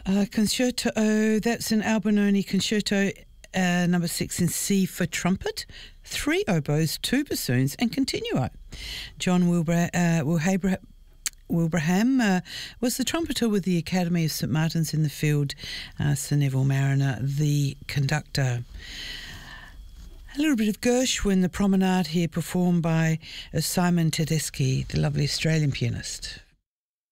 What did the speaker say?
Concerto, that's an Albinoni concerto, number 6 in C for trumpet, 3 oboes, 2 bassoons and continuo. John Wilbraham was the trumpeter with the Academy of St Martin's in the Field, Sir Neville Mariner, the conductor. A little bit of Gershwin, The Promenade, here performed by Simon Tedeschi, the lovely Australian pianist.